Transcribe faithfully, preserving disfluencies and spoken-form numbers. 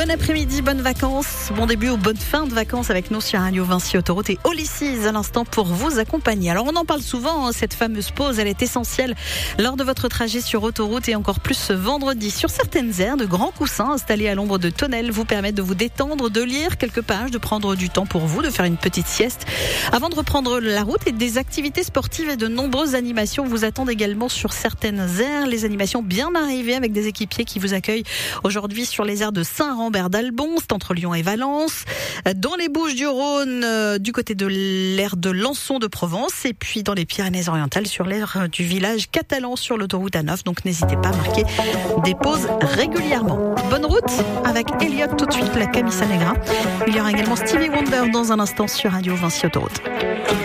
Bon après-midi, bonnes vacances, bon début ou bonne fin de vacances avec nous sur Radio Vinci Autoroute et Olysses à l'instant pour vous accompagner. Alors on en parle souvent, hein, cette fameuse pause, elle est essentielle lors de votre trajet sur autoroute et encore plus ce vendredi. Sur certaines aires, de grands coussins installés à l'ombre de tonnelles vous permettent de vous détendre, de lire quelques pages, de prendre du temps pour vous, de faire une petite sieste avant de reprendre la route. Et des activités sportives et de nombreuses animations vous attendent également sur certaines aires. Les animations bien arrivées avec des équipiers qui vous accueillent aujourd'hui sur les aires de Saint-Rambert d'Albon, c'est entre Lyon et Valence, dans les Bouches-du-Rhône, euh, du côté de l'aire de Lançon de Provence, et puis dans les Pyrénées-Orientales sur l'aire du village catalan sur l'autoroute A neuf. Donc n'hésitez pas à marquer des pauses régulièrement. Bonne route avec Elliot tout de suite, la Camisa Negra. Il y aura également Stevie Wonder dans un instant sur Radio Vinci Autoroute.